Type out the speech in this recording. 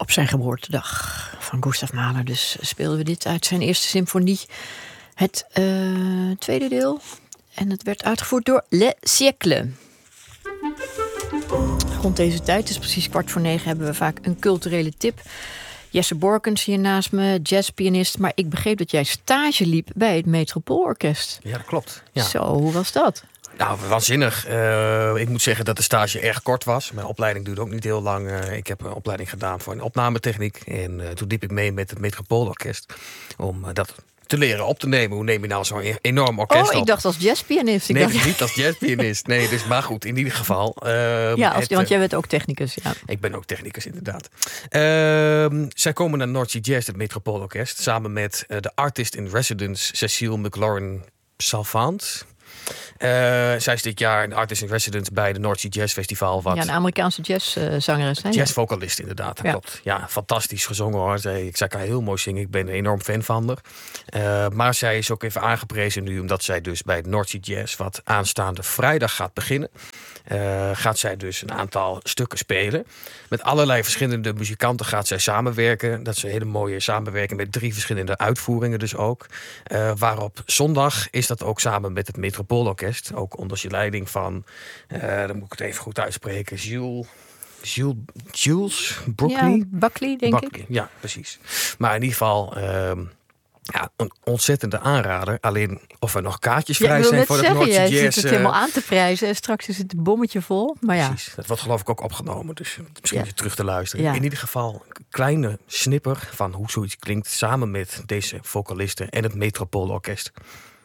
Op zijn geboortedag van Gustav Mahler dus speelden we dit uit zijn eerste symfonie. Het tweede deel. En het werd uitgevoerd door Le Siècle. Rond deze tijd, dus precies 8:45, hebben we vaak een culturele tip. Jesse Borkens hier naast me, jazzpianist. Maar ik begreep dat jij stage liep bij het Metropoolorkest. Ja, dat klopt. Ja. Zo, hoe was dat? Nou, waanzinnig. Ik moet zeggen dat de stage erg kort was. Mijn opleiding duurde ook niet heel lang. Ik heb een opleiding gedaan voor een opnametechniek. En toen liep ik mee met het Metropoolorkest. Om dat te leren op te nemen. Hoe neem je nou zo'n enorm orkest op? Ik dacht als jazzpianist. Niet als jazzpianist. Nee, dus maar goed, in ieder geval. Want jij bent ook technicus. Ja. Ik ben ook technicus, inderdaad. Zij komen naar North Sea Jazz, het Metropoolorkest. Samen met de artist in residence Cecile McLaurin Salvant. Zij is dit jaar een artist in residence bij de North Sea Jazz Festival. Ja, een Amerikaanse jazzzangeres. Jazzvocalist inderdaad, dat klopt. Ja, fantastisch gezongen hoor. Zij kan heel mooi zingen. Ik ben een enorm fan van haar. Maar zij is ook even aangeprezen nu, omdat zij dus bij het North Sea Jazz, wat aanstaande vrijdag gaat beginnen, gaat zij dus een aantal stukken spelen. Met allerlei verschillende muzikanten gaat zij samenwerken. Dat is een hele mooie samenwerking met 3 verschillende uitvoeringen dus ook. Waarop zondag is dat ook samen met het Metropoolorkest. Ook onder je leiding van, dan moet ik het even goed uitspreken, Jules Buckley? Ja, Buckley, denk ik. Ja, precies. Maar in ieder geval een ontzettende aanrader. Alleen of er nog kaartjes vrij zijn voor het North Sea Jazz. Je zit het helemaal aan te prijzen. Straks is het een bommetje vol. Maar ja. Precies. Dat wordt geloof ik ook opgenomen. Dus misschien je terug te luisteren. Ja. In ieder geval een kleine snipper van hoe zoiets klinkt. Samen met deze vocalisten en het Metropoolorkest.